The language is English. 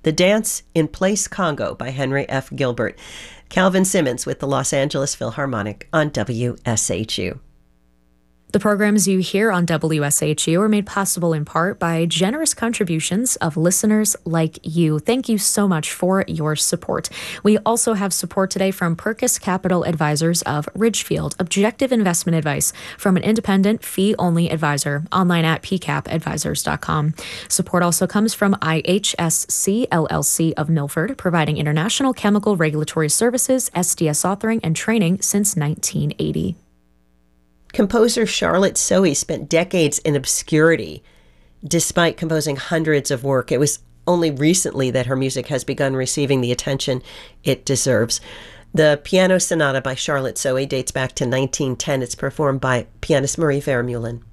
The Dance in Place Congo by Henry F. Gilbert. Calvin Simmons with the Los Angeles Philharmonic on WSHU. The programs you hear on WSHU are made possible in part by generous contributions of listeners like you. Thank you so much for your support. We also have support today from Purkis Capital Advisors of Ridgefield, objective investment advice from an independent, fee-only advisor, online at pcapadvisors.com. Support also comes from IHSC LLC of Milford, providing international chemical regulatory services, SDS authoring, and training since 1980. Composer Charlotte Sohi spent decades in obscurity, despite composing hundreds of work. It was only recently that her music has begun receiving the attention it deserves. The Piano Sonata by Charlotte Sohi dates back to 1910. It's performed by pianist Marie Vermeulen.